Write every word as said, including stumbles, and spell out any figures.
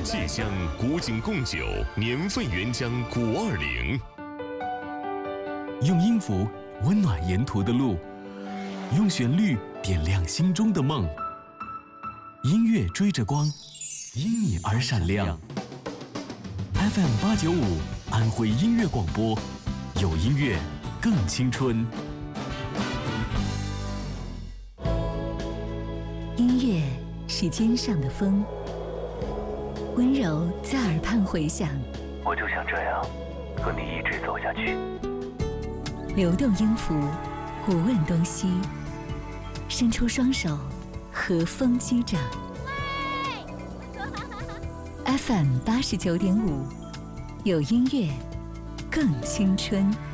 芥香古井贡酒年份原浆古二零， 用音符温暖沿途的路，用旋律点亮心中的梦。音乐追着光，因你而闪亮。F M 八九五安徽音乐广播，有音乐更青春。 音乐是肩上的风，温柔在耳畔回响。 我就想这样和你一直走下去。 流动音符，不问东西，伸出双手，和风击掌。F M 八十九点五，有音乐更青春。